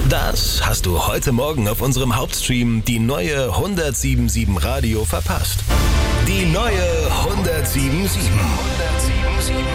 Das hast du heute Morgen auf unserem Hauptstream, die neue 107.7 Radio, verpasst. Die neue 107.7.